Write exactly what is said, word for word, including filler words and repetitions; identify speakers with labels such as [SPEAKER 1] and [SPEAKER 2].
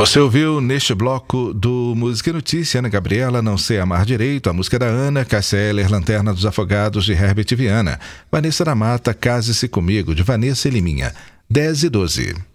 [SPEAKER 1] Você ouviu neste bloco do Música e Notícia, Ana Gabriela, Não Sei Amar Direito, a música da Ana, Cássia Eller, Lanterna dos Afogados, de Herbert Viana, Vanessa da Mata, Case-se Comigo, de Vanessa e Liminha, dez e doze.